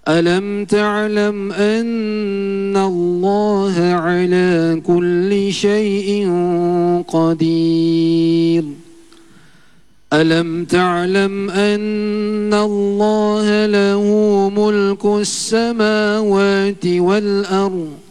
ألم تعلم أن الله على كل شيء قدير ألم تعلم أن الله له ملك السماوات والأرض